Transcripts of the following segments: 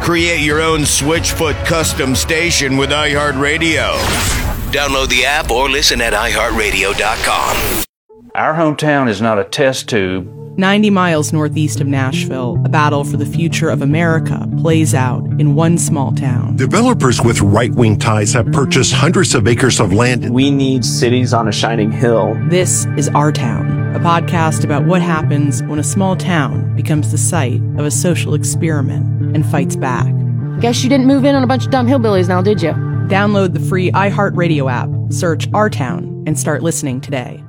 Create your own Switchfoot custom station with iHeartRadio. Download the app or listen at iHeartRadio.com. Our hometown is not a test tube. 90 miles northeast of Nashville, a battle for the future of America plays out in one small town. Developers with right-wing ties have purchased hundreds of acres of land. We need cities on a shining hill. This is Our Town, a podcast about what happens when a small town becomes the site of a social experiment and fights back. Guess you didn't move in on a bunch of dumb hillbillies now, did you? Download the free iHeartRadio app, search Our Town, and start listening today.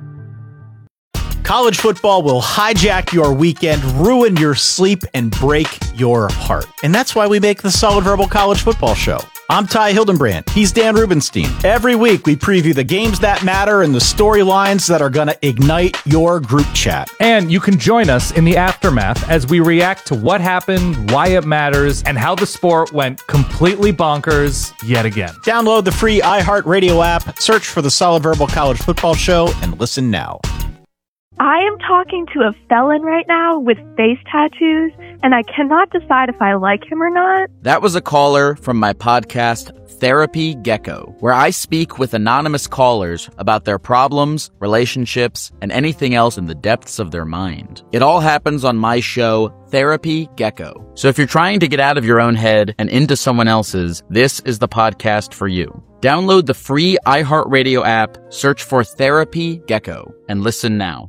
College football will hijack your weekend, ruin your sleep, and break your heart. And that's why we make the Solid Verbal College Football Show. I'm Ty Hildenbrand. He's Dan Rubenstein. Every week, we preview the games that matter and the storylines that are going to ignite your group chat. And you can join us in the aftermath as we react to what happened, why it matters, and how the sport went completely bonkers yet again. Download the free iHeartRadio app, search for the Solid Verbal College Football Show, and listen now. I am talking to a felon right now with face tattoos, and I cannot decide if I like him or not. That was a caller from my podcast, Therapy Gecko, where I speak with anonymous callers about their problems, relationships, and anything else in the depths of their mind. It all happens on my show, Therapy Gecko. So if you're trying to get out of your own head and into someone else's, this is the podcast for you. Download the free iHeartRadio app, search for Therapy Gecko, and listen now.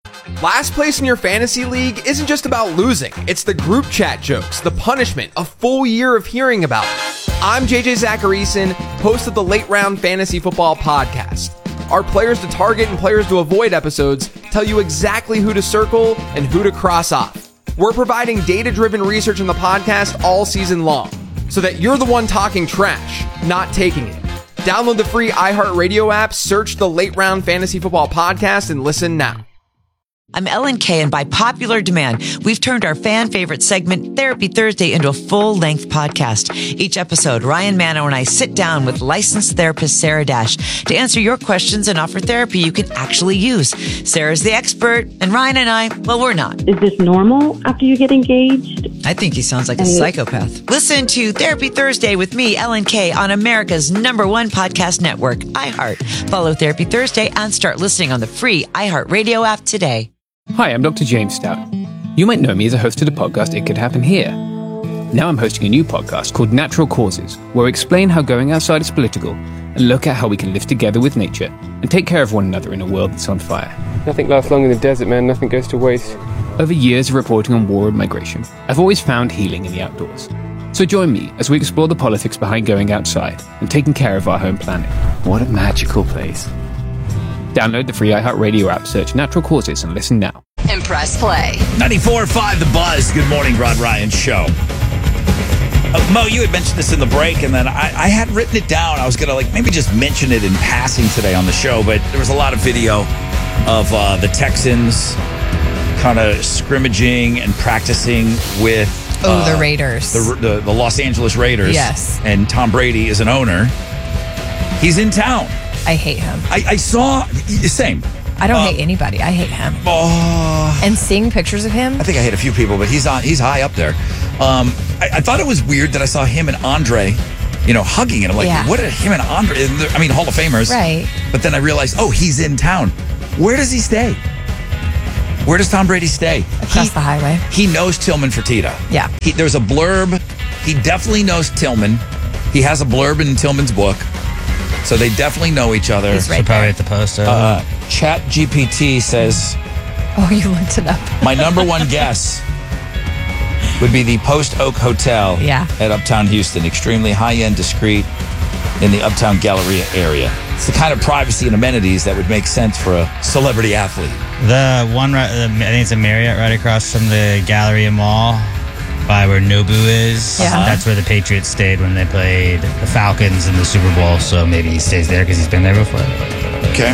Last place in your fantasy league isn't just about losing. It's the group chat jokes, the punishment, a full year of hearing about it. I'm JJ Zacharyson, host of the Late Round Fantasy Football Podcast. Our players to target and players to avoid episodes tell you exactly who to circle and who to cross off. We're providing data-driven research in the podcast all season long, so that you're the one talking trash, not taking it. Download the free iHeartRadio app, search the Late Round Fantasy Football Podcast, and listen now. I'm Ellen Kay, and by popular demand, we've turned our fan favorite segment, Therapy Thursday, into a full-length podcast. Each episode, Ryan Mano and I sit down with licensed therapist Sarah Dash to answer your questions and offer therapy you can actually use. Sarah's the expert, and Ryan and I, well, we're not. Is this normal after you get engaged? I think he sounds like a psychopath. Listen to Therapy Thursday with me, Ellen Kay, on America's #1 podcast network, iHeart. Follow Therapy Thursday and start listening on the free iHeartRadio app today. Hi, I'm Dr. James Stout. You might know me as a host of the podcast It Could Happen Here. Now I'm hosting a new podcast called Natural Causes, where we explain how going outside is political and look at how we can live together with nature and take care of one another in a world that's on fire. Nothing lasts long in the desert, man. Nothing goes to waste. Over years of reporting on war and migration, I've always found healing in the outdoors. So join me as we explore the politics behind going outside and taking care of our home planet. What a magical place. Download the free iHeartRadio app, search Natural Causes, and listen now. And press play. 94.5 The Buzz. Good morning, Rod Ryan Show. Mo, you had mentioned this in the break, and then I had written it down. I was going to maybe just mention it in passing today on the show, but there was a lot of video of the Texans kind of scrimmaging and practicing with the Raiders. The Los Angeles Raiders. Yes. And Tom Brady is an owner. He's in town. I hate him. I saw, same. I don't hate anybody. I hate him. Oh. And seeing pictures of him. I think I hate a few people, but he's high up there. I thought it was weird that I saw him and Andre, hugging it. I'm like, what are him and Andre? I mean, Hall of Famers. Right. But then I realized, he's in town. Where does he stay? Where does Tom Brady stay? Across the highway. He knows Tillman Fertitta. Yeah. There's a blurb. He definitely knows Tillman. He has a blurb in Tillman's book. So they definitely know each other. He's right probably at the post. Chat GPT says... Oh, you looked it up. My number one guess would be the Post Oak Hotel at Uptown Houston. Extremely high-end, discreet, in the Uptown Galleria area. It's the kind of privacy and amenities that would make sense for a celebrity athlete. The one, I think it's a Marriott right across from the Galleria Mall by where Nobu is. Yeah. That's where the Patriots stayed when they played the Falcons in the Super Bowl. So maybe he stays there because he's been there before. Okay.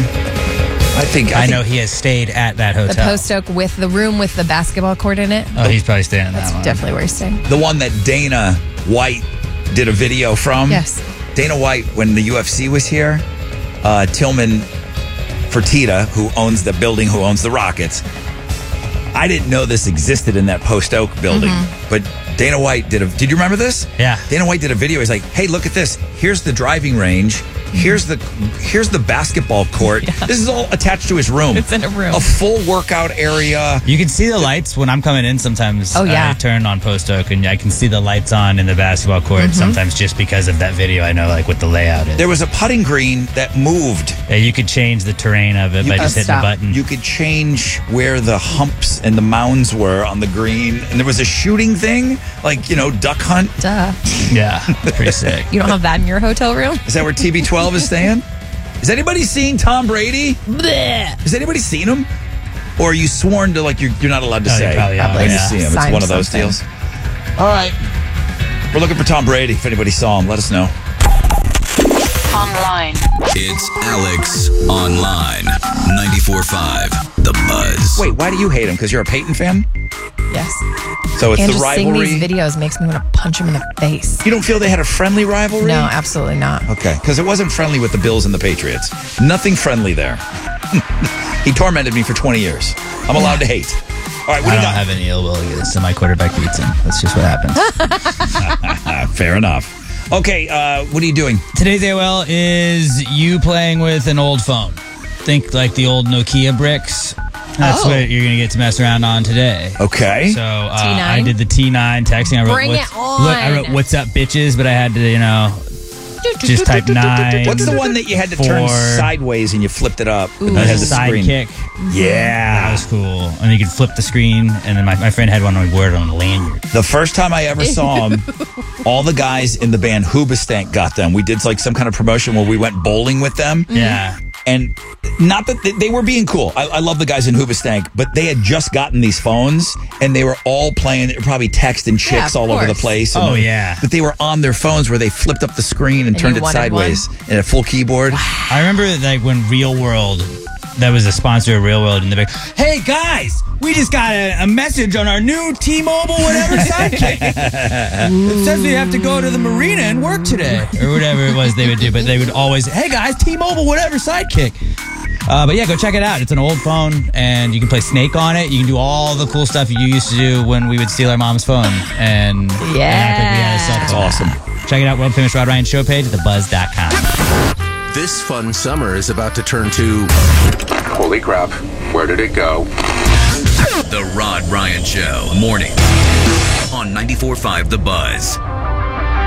I know he has stayed at that hotel. The Post Oak with the room with the basketball court in it. Oh, he's probably staying in that That's one. definitely where he's staying. The one that Dana White did a video from. Yes. Dana White, when the UFC was here, Tillman Fertitta, who owns the building, who owns the Rockets. I didn't know this existed in that Post Oak building, but Dana White did you remember this? Yeah. Dana White did a video. He's like, hey, look at this. Here's the driving range. Here's the basketball court. Yeah. This is all attached to his room. It's in a room. A full workout area. You can see the lights when I'm coming in sometimes. Oh, yeah. I turn on Post Oak and I can see the lights on in the basketball court sometimes just because of that video. I know like what the layout is. There was a putting green that moved. Yeah, you could change the terrain of it by just hitting the button. You could change where the humps and the mounds were on the green. And there was a shooting thing, like, duck hunt. Duh. Yeah, it's pretty sick. You don't have that in your hotel room? Is that where TB12 is staying? Has anybody seen Tom Brady? Blech. Has anybody seen him? Or are you sworn to, like, you're not allowed to No, say you probably are. when you Yeah. see him? It's Sign one of those something. deals. All right. We're looking for Tom Brady. If anybody saw him, let us know. Online. It's Alex Online. 94.5 The Buzz. Wait, why do you hate him? Because you're a Peyton fan? Yes. So it's and the just rivalry? seeing these videos makes me want to punch him in the face. You don't feel they had a friendly rivalry? No, absolutely not. Okay, because it wasn't friendly with the Bills and the Patriots. Nothing friendly there. He tormented me for 20 years. I'm allowed to hate. All right, what I do you don't got? have any ill will against him. My quarterback beats him. That's just what happens. Fair enough. Okay, what are you doing? Today's AOL is you playing with an old phone. Think like the old Nokia bricks. That's what you're going to get to mess around on today. Okay. So T9? I did the T9 texting. I wrote, Bring it on. Look, I wrote, what's up, bitches? But I had to, just type 9. What's the one that you had to 4. turn sideways and you flipped it up? Ooh. And it had the Sidekick. screen. Yeah. That was cool. And you could flip the screen. And then my friend had one we wore it on a lanyard. The first time I ever saw him, all the guys in the band Hoobastank got them. We did like some kind of promotion where we went bowling with them. Yeah. And not that they were being cool. I love the guys in Hoobastank, but they had just gotten these phones and they were all playing. They were probably texting chicks all over the place. Oh, yeah. But they were on their phones where they flipped up the screen and turned you it wanted sideways and a full keyboard. I remember like when Real World, that was a sponsor of Real World, and they're like, hey guys, we just got a message on our new T-Mobile whatever sidekick. It says we have to go to the marina and work today. Or whatever it was they would do, but they would always, hey guys, T-Mobile whatever sidekick. But yeah, go check it out. It's an old phone, and you can play Snake on it. You can do all the cool stuff you used to do when we would steal our mom's phone. And act like we had a cell phone. That's awesome. Check it out, world famous Rod Ryan show page, thebuzz.com. This fun summer is about to turn to... Holy crap, where did it go? The Rod Ryan Show. Morning on 94.5 The Buzz.